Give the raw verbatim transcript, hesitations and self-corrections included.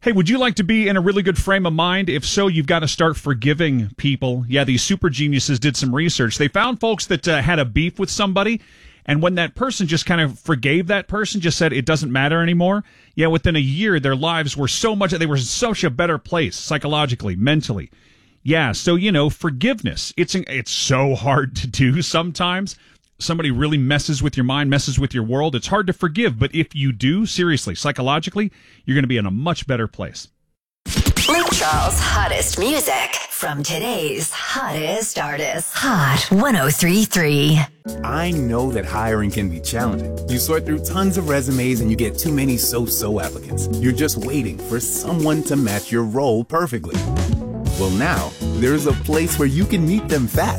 Hey, would you like to be in a really good frame of mind? If so, you've got to start forgiving people. Yeah, these super geniuses did some research. They found folks that uh, had a beef with somebody, and when that person just kind of forgave that person, just said it doesn't matter anymore, yeah, within a year, their lives were so much, they were in such a better place, psychologically, mentally. Yeah, so, you know, forgiveness, it's it's so hard to do sometimes. Somebody really messes with your mind, messes with your world. It's hard to forgive, but if you do, seriously, psychologically, you're going to be in a much better place. Lake Charles' hottest music from today's hottest artists. Hot one oh three point three. I know that hiring can be challenging. You sort through tons of resumes and you get too many so-so applicants. You're just waiting for someone to match your role perfectly. Well, now, there's a place where you can meet them fast.